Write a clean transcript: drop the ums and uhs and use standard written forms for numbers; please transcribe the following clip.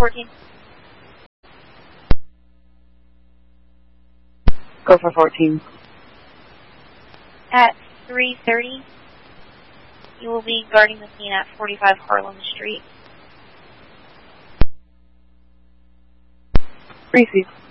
14. Go for 14. At 3:30, you will be guarding the scene at 45 Harlem Street. Receive.